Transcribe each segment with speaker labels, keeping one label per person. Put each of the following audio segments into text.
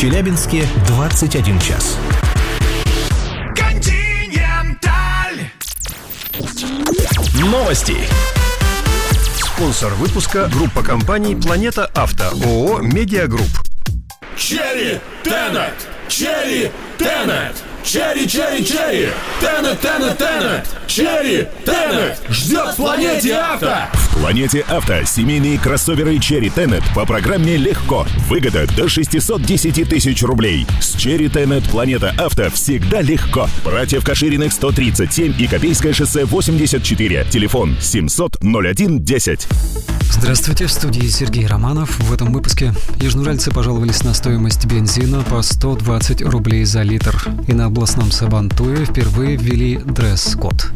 Speaker 1: Челябинске 21 час.
Speaker 2: Новости. Спонсор выпуска — группа компаний «Планета Авто», ООО «Медиагрупп».
Speaker 3: Черри Тенет! Черри Тенет! Черри, черри, черри! Тенет, Тенет, Тенет! Черри Тенет! Ждет в «Планете Авто».
Speaker 4: В «Планете Авто» семейные кроссоверы Черри Тенет по программе «Легко». Выгода до 610 тысяч рублей. С Черри Тенет «Планета Авто» всегда легко. Братьев Кашириных 137 и Копейское шоссе 84. Телефон 700-01-10.
Speaker 5: Здравствуйте, в студии Сергей Романов. В этом выпуске южноуральцы пожаловались на стоимость бензина по 120 рублей за литр. И на областном Сабантуе впервые ввели дресс-код.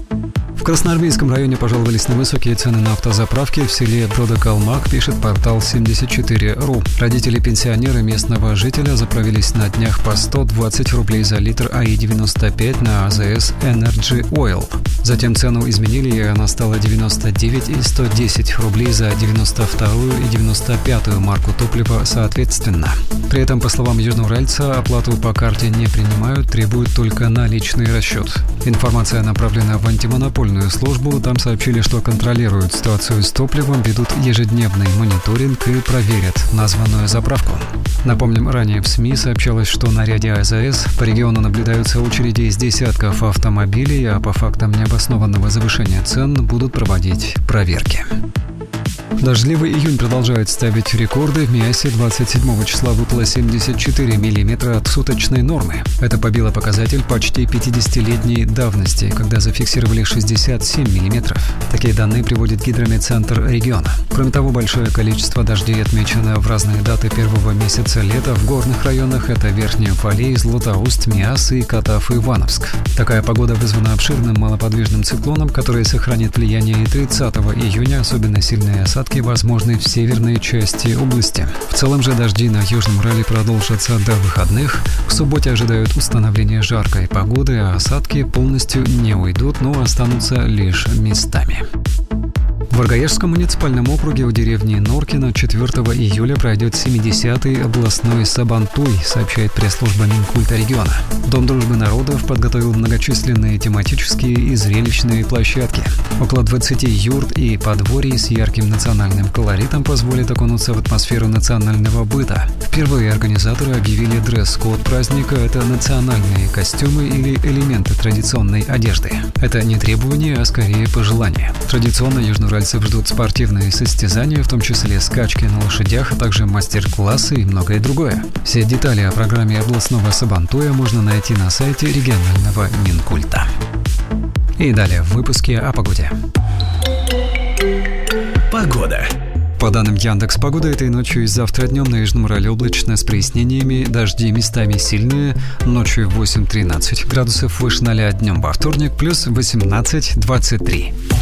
Speaker 5: В Красноармейском районе пожаловались на высокие цены на автозаправке в селе Бродокалмак, пишет портал 74.ру. Родители-пенсионеры местного жителя заправились на днях по 120 рублей за литр АИ-95 на АЗС Energy Oil. Затем цену изменили, и она стала 99 и 110 рублей за 92-ю и 95-ю марку топлива соответственно. При этом, по словам южноуральца, оплату по карте не принимают, требуют только наличный расчет. Информация направлена в антимонопольную службу. Там сообщили, что контролируют ситуацию с топливом, ведут ежедневный мониторинг и проверят названную заправку. Напомним, ранее в СМИ сообщалось, что на ряде АЗС по региону наблюдаются очереди из десятков автомобилей, а по фактам необоснованного завышения цен будут проводить проверки. Дождливый июнь продолжает ставить рекорды. В Миасе 27 числа выпало 74 мм от суточной нормы. Это побило показатель почти 50-летней давности, когда зафиксировали 67 мм. Такие данные приводит Гидрометцентр региона. Кроме того, большое количество дождей отмечено в разные даты первого месяца лета в горных районах. Это Верхний Уфалей, Златоуст, Миас и Катав-Ивановск. Такая погода вызвана обширным малоподвижным циклоном, который сохранит влияние и 30 июня. Особенно сильные осадки возможны в северной части области. В целом же дожди на Южном Урале продолжатся до выходных. В субботе ожидают установления жаркой погоды, а осадки полностью не уйдут, но останутся лишь местами. В Аргаешском муниципальном округе у деревни Норкино 4 июля пройдет 70-й областной Сабантуй, сообщает пресс-служба Минкульта региона. Дом дружбы народов подготовил многочисленные тематические и зрелищные площадки. Около 20 юрт и подворий с ярким национальным колоритом позволят окунуться в атмосферу национального быта. Впервые организаторы объявили дресс-код праздника – это национальные костюмы или элементы традиционной одежды. Это не требование, а скорее пожелание. Традиционно южноуральцы ждут спортивные состязания, в том числе скачки на лошадях, а также мастер-классы и многое другое. Все детали о программе областного Сабантуя можно найти на сайте регионального Минкульта. И далее в выпуске о погоде.
Speaker 1: Погода.
Speaker 5: По данным Яндекс.Погоды, этой ночью и завтра днем на Южном Урале облачно с прояснениями, дожди местами сильные, ночью 8-13 градусов выше 0, днем во вторник плюс 18-23.